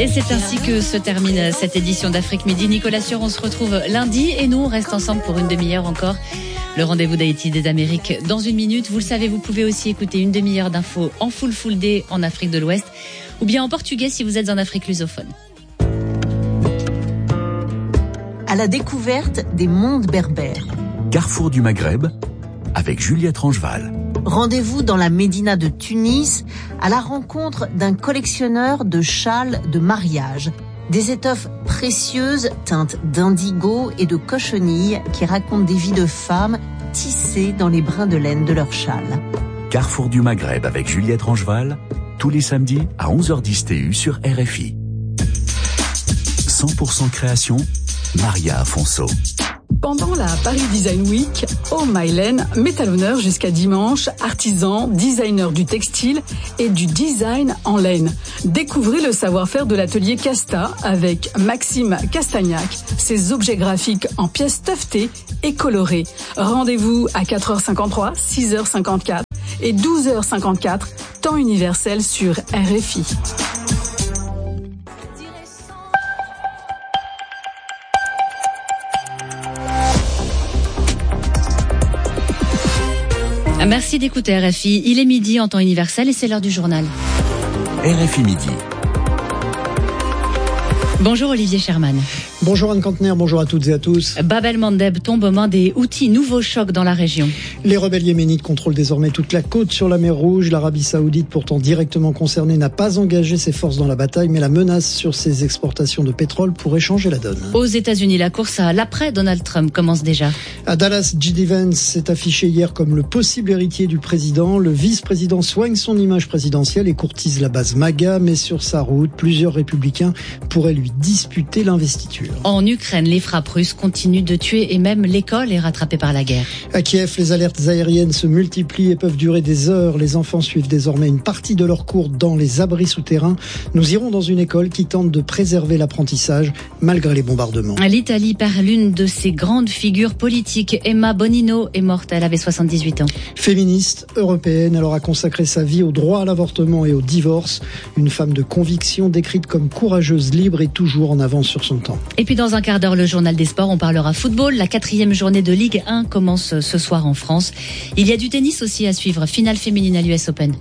Et c'est ainsi que se termine cette édition d'Afrique Midi. Nicolas Sûr, on se retrouve lundi et nous, on reste ensemble pour une demi-heure encore. Le rendez-vous d'Haïti des Amériques dans une minute. Vous le savez, vous pouvez aussi écouter une demi-heure d'infos en full day en Afrique de l'Ouest ou bien en portugais si vous êtes en Afrique lusophone. À la découverte des mondes berbères. Carrefour du Maghreb avec Juliette Rangeval. Rendez-vous dans la Médina de Tunis à la rencontre d'un collectionneur de châles de mariage. Des étoffes précieuses teintes d'indigo et de cochenille qui racontent des vies de femmes tissées dans les brins de laine de leurs châles. Carrefour du Maghreb avec Juliette Rangeval, tous les samedis à 11h10 TU sur RFI. 100% création, Maria Afonso. Pendant la Paris Design Week, Oh My Laine met à l'honneur jusqu'à dimanche artisans, designers du textile et du design en laine. Découvrez le savoir-faire de l'atelier Casta avec Maxime Castagnac, ses objets graphiques en pièces teuftées et colorées. Rendez-vous à 4h53, 6h54 et 12h54, temps universel sur RFI. Merci d'écouter RFI. Il est midi en temps universel et c'est l'heure du journal. RFI Midi. Bonjour Olivier Sherman. Bonjour Anne Cantenaire, bonjour à toutes et à tous. Bab el-Mandeb tombe aux mains des Houthis, nouveau choc dans la région. Les rebelles yéménites contrôlent désormais toute la côte sur la mer Rouge. L'Arabie Saoudite, pourtant directement concernée, n'a pas engagé ses forces dans la bataille, mais la menace sur ses exportations de pétrole pourrait changer la donne. Aux États-Unis, la course à l'après Donald Trump commence déjà. À Dallas, J.D. Vance s'est affiché hier comme le possible héritier du président. Le vice-président soigne son image présidentielle et courtise la base MAGA, mais sur sa route, plusieurs républicains pourraient lui disputer l'investiture. En Ukraine, les frappes russes continuent de tuer et même l'école est rattrapée par la guerre. À Kiev, les alertes aériennes se multiplient et peuvent durer des heures. Les enfants suivent désormais une partie de leurs cours dans les abris souterrains. Nous irons dans une école qui tente de préserver l'apprentissage malgré les bombardements. L'Italie perd l'une de ses grandes figures politiques. Emma Bonino est morte, elle avait 78 ans. Féministe européenne, elle aura consacré sa vie au droit à l'avortement et au divorce. Une femme de conviction décrite comme courageuse, libre et toujours en avance sur son temps. Et puis dans un quart d'heure, le journal des sports, on parlera football. La 4e journée de Ligue 1 commence ce soir en France. Il y a du tennis aussi à suivre, finale féminine à l'US Open.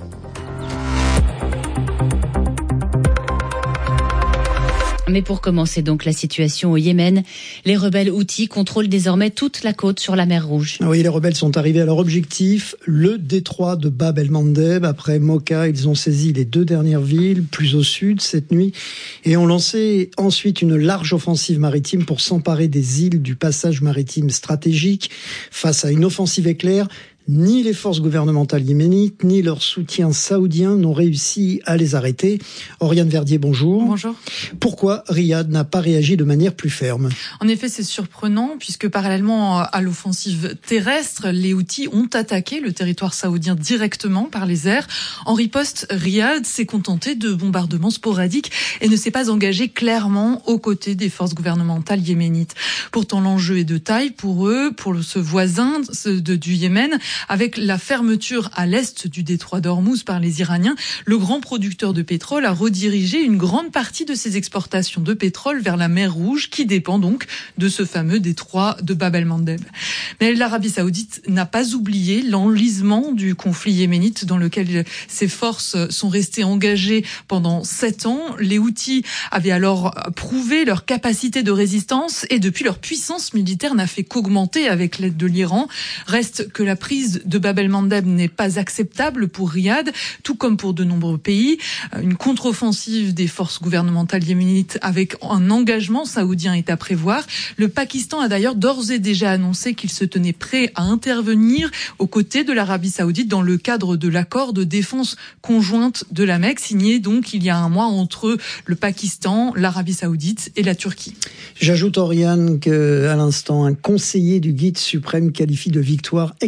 Mais pour commencer donc la situation au Yémen, les rebelles Houthis contrôlent désormais toute la côte sur la mer Rouge. Oui, les rebelles sont arrivés à leur objectif, le détroit de Bab el-Mandeb. Après Mocha, ils ont saisi les 2 dernières villes, plus au sud cette nuit, et ont lancé ensuite une large offensive maritime pour s'emparer des îles du passage maritime stratégique. Face à une offensive éclair, ni les forces gouvernementales yéménites, ni leur soutien saoudien n'ont réussi à les arrêter. Oriane Verdier, bonjour. Bonjour. Pourquoi Riyad n'a pas réagi de manière plus ferme ? En effet, c'est surprenant puisque parallèlement à l'offensive terrestre, les Houthis ont attaqué le territoire saoudien directement par les airs. En riposte, Riyad s'est contenté de bombardements sporadiques et ne s'est pas engagé clairement aux côtés des forces gouvernementales yéménites. Pourtant, l'enjeu est de taille pour eux, pour ce voisin du Yémen. Avec la fermeture à l'est du détroit d'Ormuz par les Iraniens, le grand producteur de pétrole a redirigé une grande partie de ses exportations de pétrole vers la mer Rouge, qui dépend donc de ce fameux détroit de Bab el-Mandeb. Mais l'Arabie Saoudite n'a pas oublié l'enlisement du conflit yéménite dans lequel ses forces sont restées engagées pendant 7 ans. Les Houthis avaient alors prouvé leur capacité de résistance et depuis leur puissance militaire n'a fait qu'augmenter avec l'aide de l'Iran. Reste que la prise de Bab el-Mandeb n'est pas acceptable pour Riyad, tout comme pour de nombreux pays. Une contre-offensive des forces gouvernementales yéménites avec un engagement saoudien est à prévoir. Le Pakistan a d'ailleurs d'ores et déjà annoncé qu'il se tenait prêt à intervenir aux côtés de l'Arabie Saoudite dans le cadre de l'accord de défense conjointe de la Mecque, signé donc il y a un mois entre le Pakistan, l'Arabie Saoudite et la Turquie. J'ajoute, Oriane, qu'à l'instant, un conseiller du guide suprême qualifie de victoire éclatante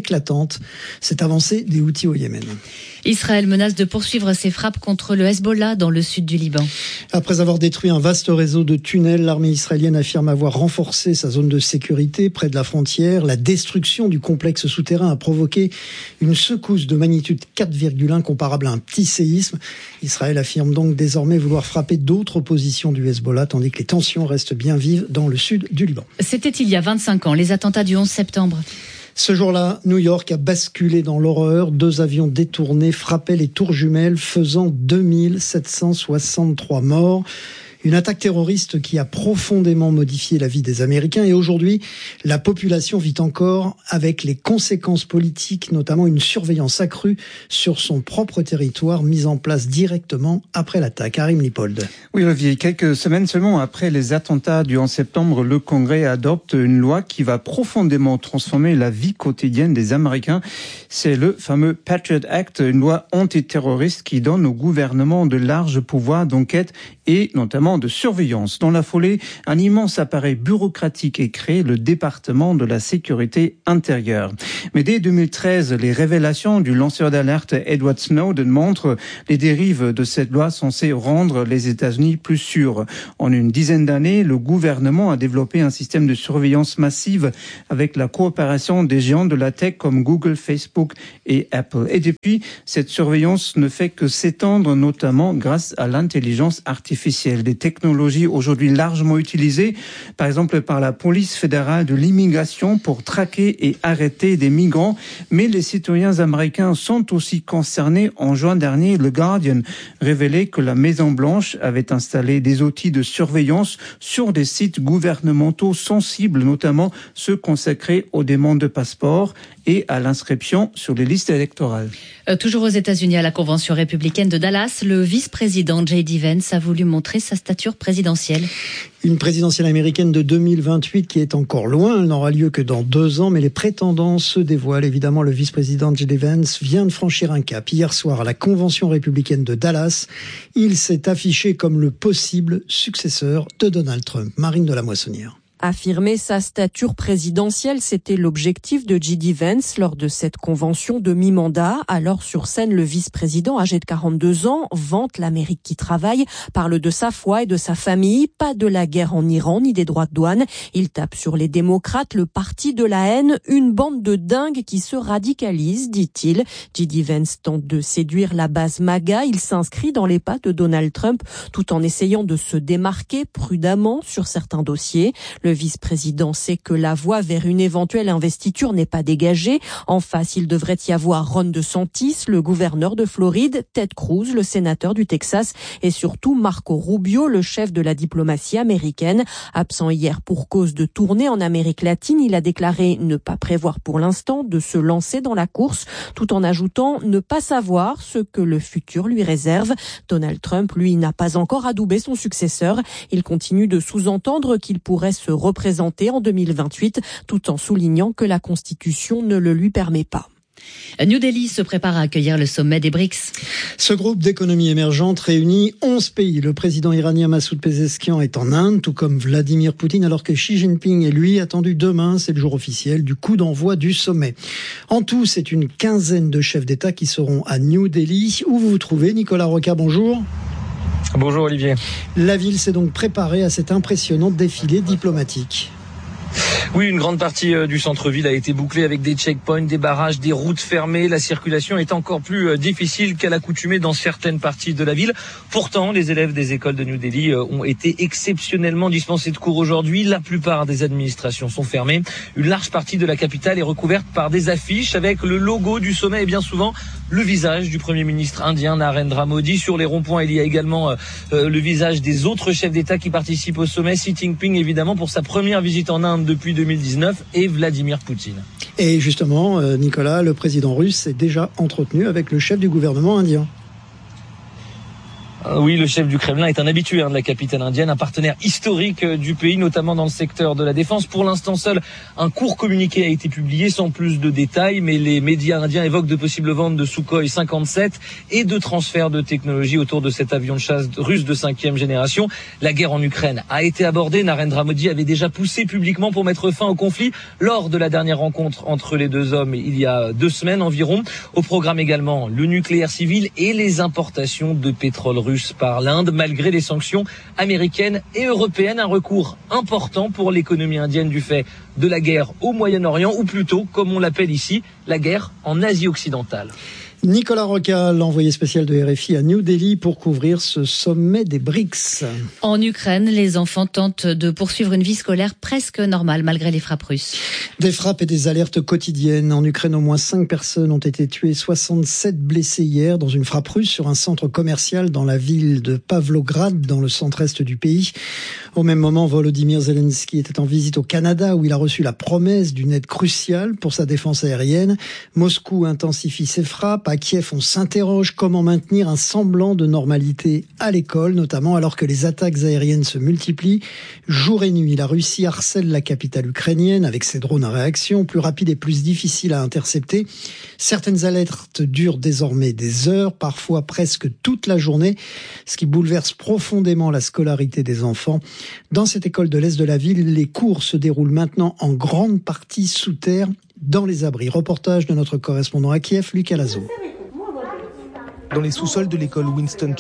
commente cette avancée des Houthis au Yémen. Israël menace de poursuivre ses frappes contre le Hezbollah dans le sud du Liban. Après avoir détruit un vaste réseau de tunnels, l'armée israélienne affirme avoir renforcé sa zone de sécurité près de la frontière. La destruction du complexe souterrain a provoqué une secousse de magnitude 4,1 comparable à un petit séisme. Israël affirme donc désormais vouloir frapper d'autres positions du Hezbollah, tandis que les tensions restent bien vives dans le sud du Liban. C'était il y a 25 ans, les attentats du 11 septembre. Ce jour-là, New York a basculé dans l'horreur. 2 avions détournés frappaient les tours jumelles, faisant 2763 morts. Une attaque terroriste qui a profondément modifié la vie des Américains. Et aujourd'hui, la population vit encore avec les conséquences politiques, notamment une surveillance accrue sur son propre territoire, mise en place directement après l'attaque. Karim Lipold. Oui, Olivier, quelques semaines seulement après les attentats du 11 septembre, le Congrès adopte une loi qui va profondément transformer la vie quotidienne des Américains. C'est le fameux Patriot Act, une loi antiterroriste qui donne au gouvernement de larges pouvoirs d'enquête et notamment de surveillance. Dans la foulée, un immense appareil bureaucratique est créé, le département de la sécurité intérieure. Mais dès 2013, les révélations du lanceur d'alerte Edward Snowden montrent les dérives de cette loi censée rendre les États-Unis plus sûrs. En une dizaine d'années, le gouvernement a développé un système de surveillance massive avec la coopération des géants de la tech comme Google, Facebook et Apple. Et depuis, cette surveillance ne fait que s'étendre, notamment grâce à l'intelligence artificielle. Des technologies aujourd'hui largement utilisées, par exemple par la police fédérale de l'immigration pour traquer et arrêter des migrants. Mais les citoyens américains sont aussi concernés. En juin dernier, le Guardian révélait que la Maison-Blanche avait installé des outils de surveillance sur des sites gouvernementaux sensibles, notamment ceux consacrés aux demandes de passeport et à l'inscription sur les listes électorales. Toujours aux États-Unis, à la convention républicaine de Dallas, le vice-président J.D. Vance a voulu montrer sa stature présidentielle. Une présidentielle américaine de 2028 qui est encore loin. Elle n'aura lieu que dans 2 ans, mais les prétendants se dévoilent. Évidemment, le vice-président J.D. Vance vient de franchir un cap. Hier soir, à la convention républicaine de Dallas, il s'est affiché comme le possible successeur de Donald Trump. Marine de la Moissonnière. Affirmer sa stature présidentielle, c'était l'objectif de J.D. Vance lors de cette convention de mi-mandat. Alors sur scène, le vice-président, âgé de 42 ans, vante l'Amérique qui travaille, parle de sa foi et de sa famille, pas de la guerre en Iran ni des droits de douane. Il tape sur les démocrates, le parti de la haine, une bande de dingues qui se radicalise, dit-il. J.D. Vance tente de séduire la base MAGA. Il s'inscrit dans les pas de Donald Trump tout en essayant de se démarquer prudemment sur certains dossiers. Le vice-président sait que la voie vers une éventuelle investiture n'est pas dégagée. En face, il devrait y avoir Ron DeSantis, le gouverneur de Floride, Ted Cruz, le sénateur du Texas, et surtout Marco Rubio, le chef de la diplomatie américaine. Absent hier pour cause de tournée en Amérique latine, il a déclaré ne pas prévoir pour l'instant de se lancer dans la course, tout en ajoutant ne pas savoir ce que le futur lui réserve. Donald Trump, lui, n'a pas encore adoubé son successeur. Il continue de sous-entendre qu'il pourrait se représenter en 2028, tout en soulignant que la Constitution ne le lui permet pas. New Delhi se prépare à accueillir le sommet des BRICS. Ce groupe d'économies émergentes réunit 11 pays. Le président iranien Massoud Pezeshkian est en Inde, tout comme Vladimir Poutine, alors que Xi Jinping est lui attendu demain. C'est le jour officiel du coup d'envoi du sommet. En tout, c'est une quinzaine de chefs d'État qui seront à New Delhi. Où vous vous trouvez, Nicolas Rocca, bonjour. Bonjour Olivier. La ville s'est donc préparée à cet impressionnant défilé diplomatique. Oui, une grande partie du centre-ville a été bouclée avec des checkpoints, des barrages, des routes fermées. La circulation est encore plus difficile qu'à l'accoutumée dans certaines parties de la ville. Pourtant, les élèves des écoles de New Delhi ont été exceptionnellement dispensés de cours aujourd'hui. La plupart des administrations sont fermées. Une large partie de la capitale est recouverte par des affiches avec le logo du sommet et bien souvent le visage du Premier ministre indien Narendra Modi. Sur les ronds-points, il y a également le visage des autres chefs d'État qui participent au sommet. Xi Jinping, évidemment, pour sa première visite en Inde depuis 2019, et Vladimir Poutine. Et justement, Nicolas, le président russe s'est déjà entretenu avec le chef du gouvernement indien. Oui, le chef du Kremlin est un habitué de la capitale indienne, un partenaire historique du pays, notamment dans le secteur de la défense. Pour l'instant, seul un court communiqué a été publié sans plus de détails, mais les médias indiens évoquent de possibles ventes de Sukhoi 57 et de transferts de technologie autour de cet avion de chasse russe de 5e génération. La guerre en Ukraine a été abordée. Narendra Modi avait déjà poussé publiquement pour mettre fin au conflit lors de la dernière rencontre entre les deux hommes il y a 2 semaines environ. Au programme également le nucléaire civil et les importations de pétrole russe par l'Inde, malgré les sanctions américaines et européennes. Un recours important pour l'économie indienne du fait de la guerre au Moyen-Orient, ou plutôt, comme on l'appelle ici, la guerre en Asie occidentale. Nicolas Roca, l'envoyé spécial de RFI à New Delhi pour couvrir ce sommet des BRICS. En Ukraine, les enfants tentent de poursuivre une vie scolaire presque normale malgré les frappes russes. Des frappes et des alertes quotidiennes. En Ukraine, au moins 5 personnes ont été tuées, 67 blessées hier dans une frappe russe sur un centre commercial dans la ville de Pavlograd, dans le centre-est du pays. Au même moment, Volodymyr Zelensky était en visite au Canada où il a reçu la promesse d'une aide cruciale pour sa défense aérienne. Moscou intensifie ses frappes. À Kiev, on s'interroge comment maintenir un semblant de normalité à l'école, notamment alors que les attaques aériennes se multiplient. Jour et nuit, la Russie harcèle la capitale ukrainienne avec ses drones à réaction, plus rapides et plus difficiles à intercepter. Certaines alertes durent désormais des heures, parfois presque toute la journée, ce qui bouleverse profondément la scolarité des enfants. Dans cette école de l'Est de la ville, les cours se déroulent maintenant en grande partie sous terre, dans les abris. Reportage de notre correspondant à Kiev, Lucas Lazo. Dans les sous-sols de l'école Winston